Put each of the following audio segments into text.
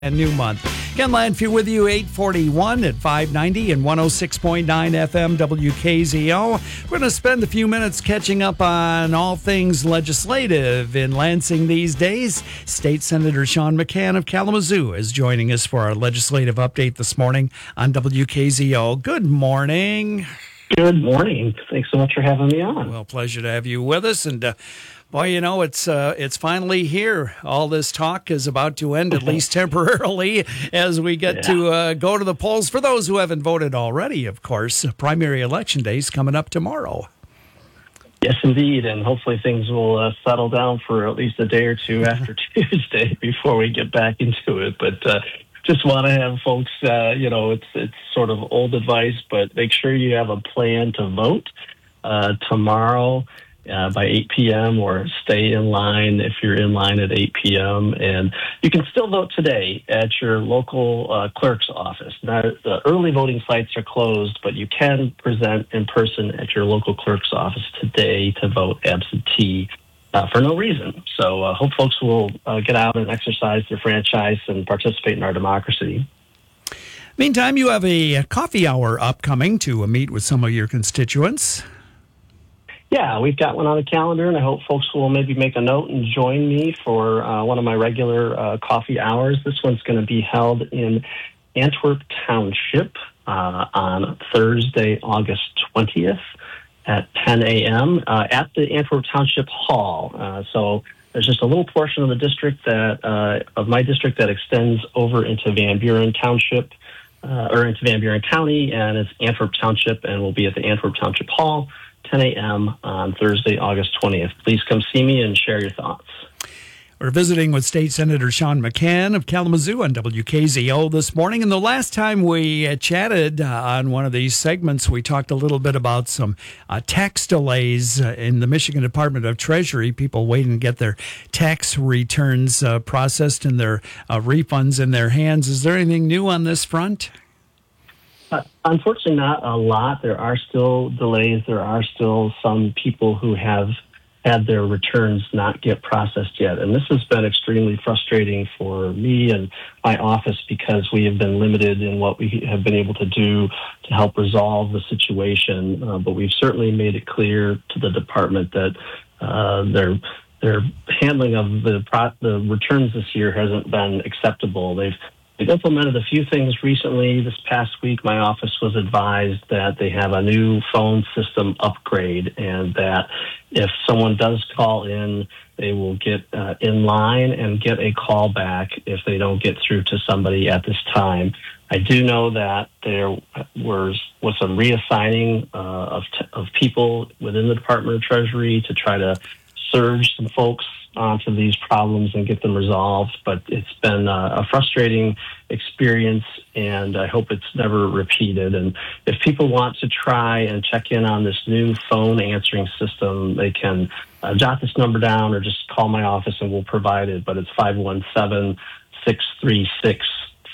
And new month. Ken Landfield with you, 841 at 590 and 106.9 FM WKZO. We're going to spend a few minutes catching up on all things legislative in Lansing these days. State Senator Sean McCann of Kalamazoo is joining us for our legislative update this morning on WKZO. Good morning. Good morning. Thanks so much for having me on. Well, pleasure to have you with us. And boy, you know, it's finally here. All this talk is about to end, at least temporarily, as we get to go to the polls. For those who haven't voted already, of course, primary election day is coming up tomorrow. Yes, indeed, and hopefully things will settle down for at least a day or two after Tuesday before we get back into it. But just want to have folks, it's sort of old advice, but make sure you have a plan to vote tomorrow. By 8 p.m. or stay in line if you're in line at 8 p.m. And you can still vote today at your local clerk's office. Now, the early voting sites are closed, but you can present in person at your local clerk's office today to vote absentee for no reason. So I hope folks will get out and exercise their franchise and participate in our democracy. Meantime, you have a coffee hour upcoming to meet with some of your constituents. Yeah, we've got one on the calendar, and I hope folks will maybe make a note and join me for one of my regular coffee hours. This one's going to be held in Antwerp Township on Thursday, August 20th at 10 a.m. At the Antwerp Township Hall. So there's just a little portion of the district of my district that extends over into Van Buren Township, or into Van Buren County, and it's Antwerp Township, and we'll be at the Antwerp Township Hall, 10 a.m. on Thursday, August 20th. Please come see me and share your thoughts. We're visiting with State Senator Sean McCann of Kalamazoo on WKZO this morning. And the last time we chatted on one of these segments, we talked a little bit about some tax delays in the Michigan Department of Treasury, people waiting to get their tax returns processed and their refunds in their hands. Is there anything new on this front? Unfortunately, not a lot. There are still delays. There are still some people who have had their returns not get processed yet. And this has been extremely frustrating for me and my office because we have been limited in what we have been able to do to help resolve the situation. But we've certainly made it clear to the department that their handling of the returns this year hasn't been acceptable. They've implemented a few things recently. This past week, my office was advised that they have a new phone system upgrade and that if someone does call in, they will get in line and get a call back if they don't get through to somebody at this time. I do know that there was some reassigning of people within the Department of Treasury to try to surge some folks onto these problems and get them resolved, but it's been a frustrating experience, and I hope it's never repeated. And if people want to try and check in on this new phone answering system, they can jot this number down or just call my office and we'll provide it, but it's 517-636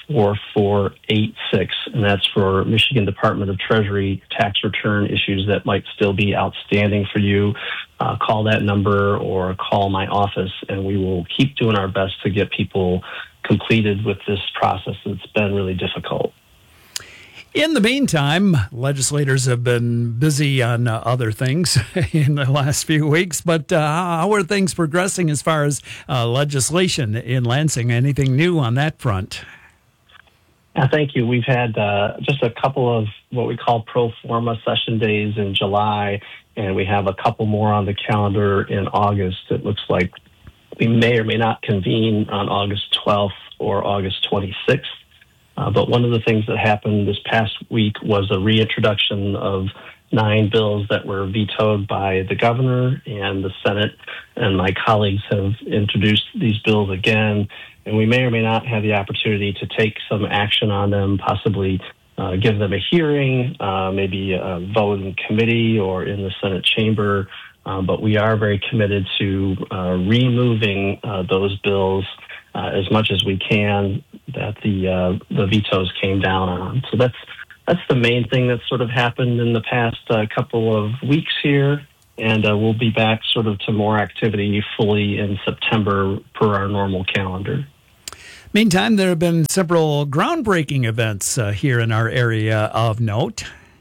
4486, and that's for Michigan Department of Treasury tax return issues that might still be outstanding for you. Call that number or call my office, and we will keep doing our best to get people completed with this process. It's been really difficult. In the meantime, legislators have been busy on other things in the last few weeks, but how are things progressing as far as legislation in Lansing? Anything new on that front? Thank you. We've had just a couple of what we call pro forma session days in July, and we have a couple more on the calendar in August. It looks like we may or may not convene on August 12th or August 26th. But one of the things that happened this past week was a reintroduction of 9 bills that were vetoed by the governor and the Senate, and my colleagues have introduced these bills again, and we may or may not have the opportunity to take some action on them, possibly give them a hearing, maybe a vote in committee or in the Senate chamber, but we are very committed to removing those bills as much as we can that the vetoes came down on. So that's the main thing that's sort of happened in the past couple of weeks here. And we'll be back sort of to more activity fully in September per our normal calendar. Meantime, there have been several groundbreaking events here in our area of note.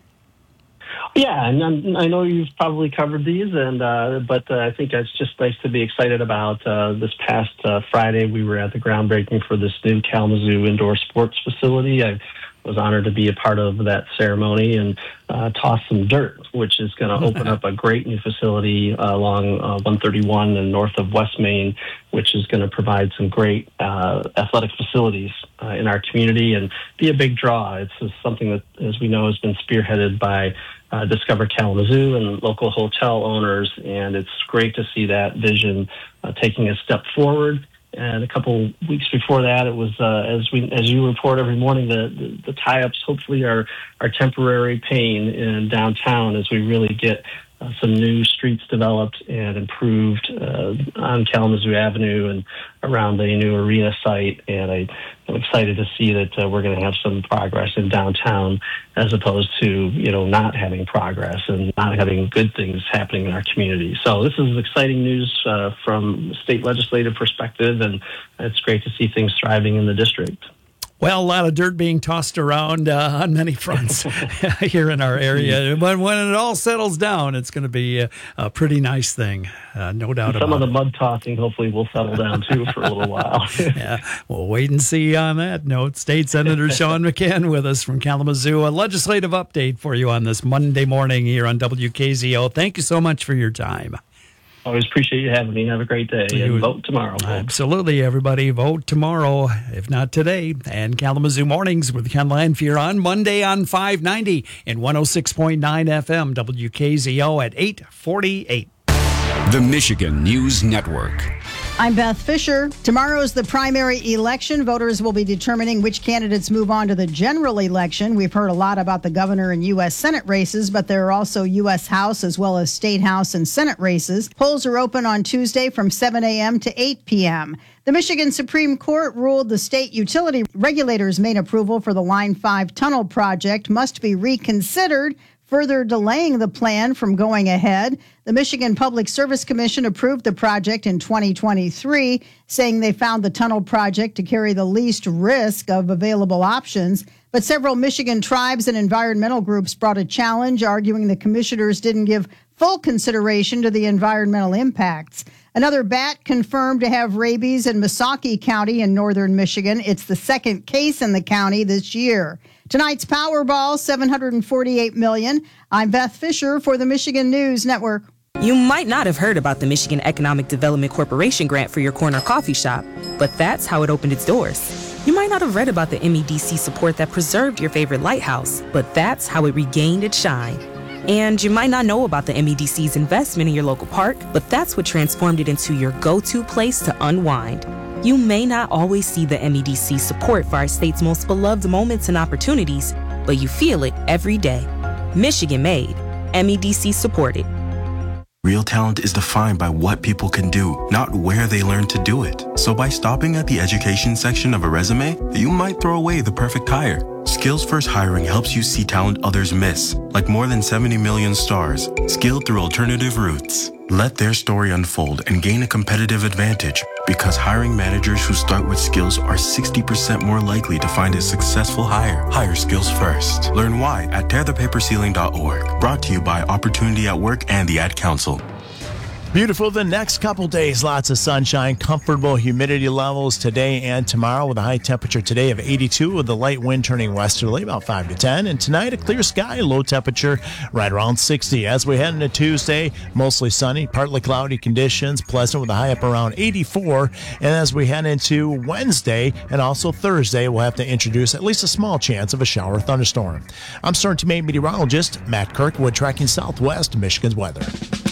Yeah, and I know you've probably covered these, but I think it's just nice to be excited about. This past Friday, we were at the groundbreaking for this new Kalamazoo indoor sports facility. I was honored to be a part of that ceremony and toss some dirt, which is going to open up a great new facility along 131 and north of West Main, which is going to provide some great athletic facilities in our community and be a big draw. It's something that, as we know, has been spearheaded by Discover Kalamazoo and local hotel owners, and it's great to see that vision taking a step forward. And a couple weeks before that, it was as you report every morning, the tie-ups hopefully are temporary pain in downtown as we really get some new streets developed and improved on Kalamazoo Avenue and around the new arena site. And I'm excited to see that we're going to have some progress in downtown as opposed to, not having progress and not having good things happening in our community. So this is exciting news from a state legislative perspective, and it's great to see things thriving in the district. Well, a lot of dirt being tossed around on many fronts here in our area. But when it all settles down, it's going to be a pretty nice thing, no doubt about it. Some of the mud tossing hopefully will settle down, too, for a little while. Yeah, we'll wait and see on that note. State Senator Sean McCann with us from Kalamazoo. A legislative update for you on this Monday morning here on WKZO. Thank you so much for your time. Always appreciate you having me. Have a great day. And vote tomorrow, folks. Absolutely, everybody. Vote tomorrow, if not today. And Kalamazoo Mornings with Ken Lanfear on Monday on 590 and 106.9 FM, WKZO at 8:48. The Michigan News Network. I'm Beth Fisher. Tomorrow is the primary election. Voters will be determining which candidates move on to the general election. We've heard a lot about the governor and U.S. Senate races, but there are also U.S. House as well as State House and Senate races. Polls are open on Tuesday from 7 a.m. to 8 p.m. The Michigan Supreme Court ruled the state utility regulator's main approval for the Line 5 tunnel project must be reconsidered, further delaying the plan from going ahead. The Michigan Public Service Commission approved the project in 2023, saying they found the tunnel project to carry the least risk of available options. But several Michigan tribes and environmental groups brought a challenge, arguing the commissioners didn't give full consideration to the environmental impacts. Another bat confirmed to have rabies in Missaukee County in northern Michigan. It's the second case in the county this year. Tonight's Powerball, $748 million. I'm Beth Fisher for the Michigan News Network. You might not have heard about the Michigan Economic Development Corporation grant for your corner coffee shop, but that's how it opened its doors. You might not have read about the MEDC support that preserved your favorite lighthouse, but that's how it regained its shine. And you might not know about the MEDC's investment in your local park, but that's what transformed it into your go-to place to unwind. You may not always see the MEDC support for our state's most beloved moments and opportunities, but you feel it every day. Michigan made, MEDC supported. Real talent is defined by what people can do, not where they learn to do it. So by stopping at the education section of a resume, you might throw away the perfect hire. Skills First Hiring helps you see talent others miss, like more than 70 million stars, skilled through alternative routes. Let their story unfold and gain a competitive advantage, because hiring managers who start with skills are 60% more likely to find a successful hire. Hire skills first. Learn why at tearthepaperceiling.org. Brought to you by Opportunity at Work and the Ad Council. Beautiful the next couple days. Lots of sunshine, comfortable humidity levels today and tomorrow with a high temperature today of 82 with the light wind turning westerly about 5 to 10. And tonight a clear sky, low temperature right around 60. As we head into Tuesday, mostly sunny, partly cloudy conditions, pleasant with a high up around 84. And as we head into Wednesday and also Thursday, we'll have to introduce at least a small chance of a shower or thunderstorm. I'm Storm Team 8 meteorologist Matt Kirkwood tracking Southwest Michigan's weather.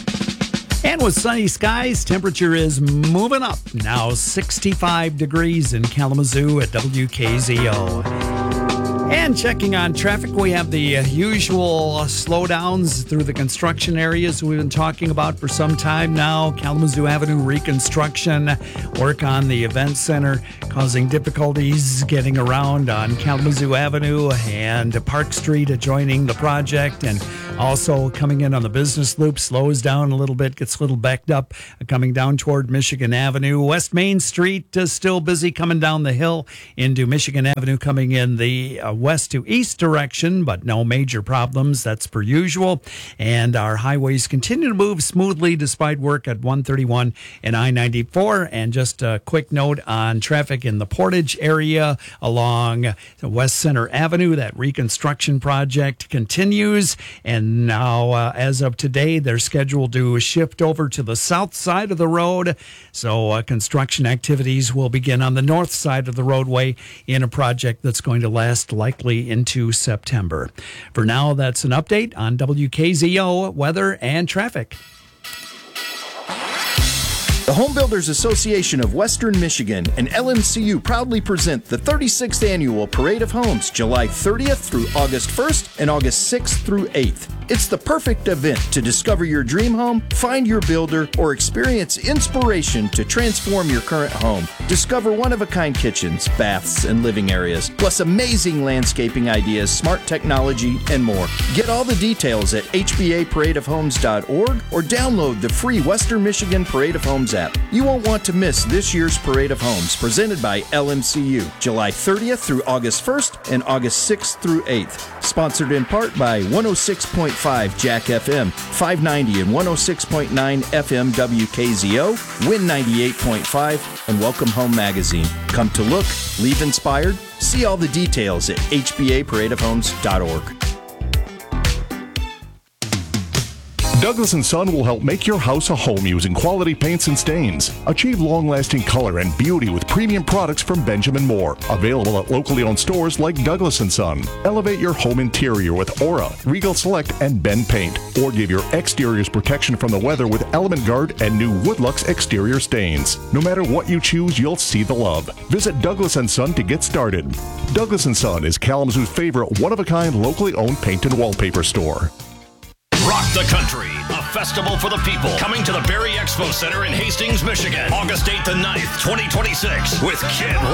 And with sunny skies, temperature is moving up. Now 65 degrees in Kalamazoo at WKZO. And checking on traffic, we have the usual slowdowns through the construction areas we've been talking about for some time now. Kalamazoo Avenue reconstruction, work on the event center causing difficulties getting around on Kalamazoo Avenue and Park Street adjoining the project, and also coming in on the business loop slows down a little bit, gets a little backed up coming down toward Michigan Avenue. West Main Street is still busy coming down the hill into Michigan Avenue, coming in the west to east direction, but no major problems. That's per usual. And our highways continue to move smoothly despite work at 131 and I-94. And just a quick note on traffic in the Portage area along West Center Avenue. That reconstruction project continues. And now, as of today, they're scheduled to shift over to the south side of the road. So construction activities will begin on the north side of the roadway in a project that's going to last likely into September. For now, that's an update on WKZO weather and traffic. The Home Builders Association of Western Michigan and LMCU proudly present the 36th Annual Parade of Homes, July 30th through August 1st and August 6th through 8th. It's the perfect event to discover your dream home, find your builder, or experience inspiration to transform your current home. Discover one-of-a-kind kitchens, baths, and living areas, plus amazing landscaping ideas, smart technology, and more. Get all the details at hbaparadeofhomes.org or download the free Western Michigan Parade of Homes app. You won't want to miss this year's Parade of Homes, presented by LMCU, July 30th through August 1st and August 6th through 8th. Sponsored in part by 106.5 Jack FM, 590 and 106.9 FM WKZO, Win 98.5, and Welcome Home Magazine. Come to look, leave inspired. See all the details at hbaparadeofhomes.org. Douglas & Son will help make your house a home using quality paints and stains. Achieve long-lasting color and beauty with premium products from Benjamin Moore. Available at locally owned stores like Douglas & Son. Elevate your home interior with Aura, Regal Select, and Ben Paint. Or give your exteriors protection from the weather with Element Guard and new Woodlux exterior stains. No matter what you choose, you'll see the love. Visit Douglas & Son to get started. Douglas & Son is Kalamazoo's favorite one-of-a-kind locally owned paint and wallpaper store. Rock the Country, a festival for the people, coming to the Berry Expo Center in Hastings, Michigan, August 8th and 9th, 2026, with Kid Rock.